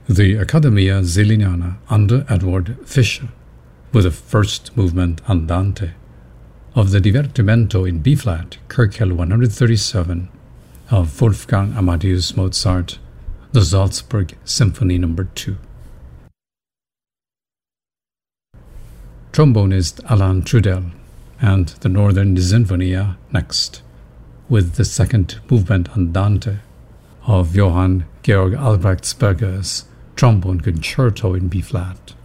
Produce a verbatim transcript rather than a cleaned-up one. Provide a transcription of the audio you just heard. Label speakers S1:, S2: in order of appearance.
S1: the Accademia Ziliniana under Edward Fischer, with the first movement Andante of the Divertimento in B-flat, Köchel one thirty-seven, of Wolfgang Amadeus Mozart, the Salzburg Symphony number two. Trombonist Alain Trudel and the Northern Sinfonia next, with the second movement Andante of Johann Georg Albrechtsberger's Trombone Concerto in B-flat.